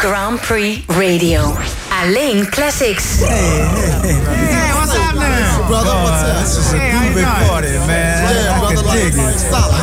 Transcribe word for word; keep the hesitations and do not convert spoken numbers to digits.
Grand Prix Radio. Alleen classics. Hey, hey, hey, hey, what's happening? Brother, what's up? This is a hey, groovy party, man. Yeah, I brother, can dig like, it. stop.